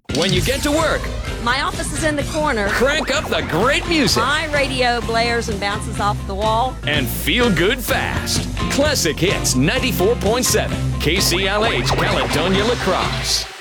When you get to work, My office is in the corner. crank up the great music My radio blares and bounces off the wall. and feel good fast. Classic Hits 94.7, KCLH, Caledonia, La Crosse.